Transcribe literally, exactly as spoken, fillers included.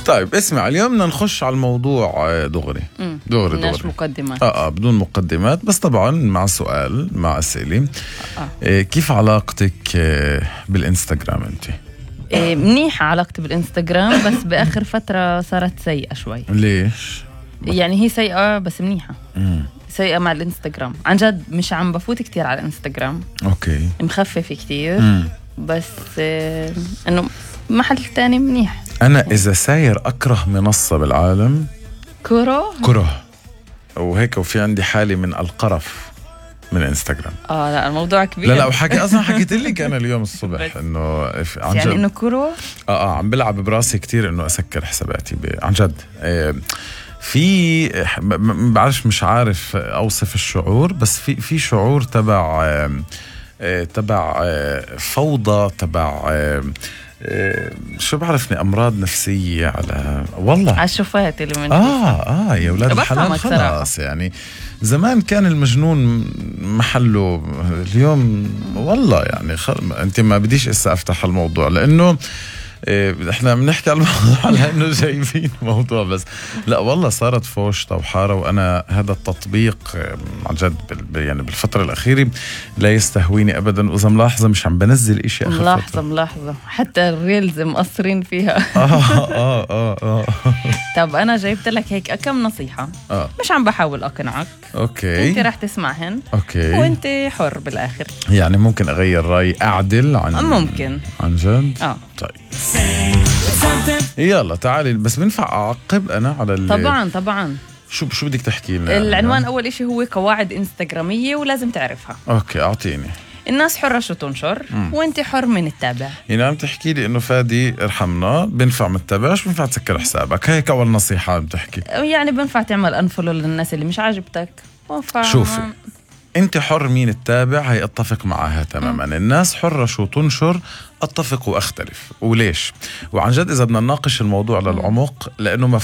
طيب اسمع، اليوم بدنا نخش على الموضوع دغري مم. دغري بدناش دغري مقدمات. اه اه بدون مقدمات، بس طبعا مع سؤال مع أسئلة. آه. إيه كيف علاقتك آه، بالإنستغرام انت؟ إيه، منيحة علاقتي بالإنستغرام، بس بآخر فترة صارت سيئة شوي. ليش؟ يعني هي سيئة بس منيحة. مم. سيئة مع الإنستغرام عن جد، مش عم بفوت كتير على الإنستغرام، اوكي. مخفف كتير. مم. بس إيه، إنه محل تاني منيح. أنا إذا ساير أكره منصة بالعالم كورو. كره، وهيك وفي عندي حالة من القرف من انستغرام. اه لا الموضوع كبير. لا لا وحكي اصلا حكيت لك انا اليوم الصبح بس. انه ف- عن يعني جد إنه كورو. اه اه عم بلعب براسي كتير انه اسكر حساباتي ب- عن جد. آه في ب- ب- ما بعرفش، مش عارف اوصف الشعور، بس في في شعور تبع آه آه تبع آه فوضى، تبع آه آه شو بعرفني، امراض نفسيه على والله. على الشوفات اللي من اه اه يا اولاد الحلال بفهمك خلاص. يعني زمان كان المجنون محله، اليوم والله يعني خل... انت ما بديش اسا افتح الموضوع لانه إيه احنا بنحكي على الموضوع لانه جايبين موضوع، بس لا والله صارت فوشطة وحارة. وانا هذا التطبيق آه، عن جد بال... يعني بالفترة الأخيرة لا يستهويني ابدا، واذا ملاحظة مش عم بنزل اشي اخر ملاحظة فترة. ملاحظة حتى الريلز مقصرين فيها. اه اه اه اه طب أنا جايبت لك هيك كم نصيحة، اه مش عم بحاول أقنعك، اوكي أنت رح تسمعهن اوكي. وأنت حر بالآخر. يعني ممكن اغير رايي، اعدل عن ممكن. عن جد. آه طيب يلا تعالي، بس بنفع اعقب انا على ال... طبعا طبعا. شو شو بدك تحكي لنا؟ العنوان أول إشي هو قواعد إنستغرامية ولازم تعرفها. اوكي اعطيني. الناس حرة شو تنشر، مم. وأنت حر من التابع. يعني عم تحكي لي انه فادي ارحمنا، بنفع ما تتابعش، بنفع تسكر حسابك، هيك اول نصيحه عم تحكي. يعني بنفع تعمل أنفولو للناس اللي مش عاجبتك. بنفع- شوفي انت حر مين تتابع، هي اتفق معها تماما. الناس حرة شو تنشر، اتفق واختلف. وليش؟ وعن جد اذا بدنا نناقش الموضوع للعمق، لانه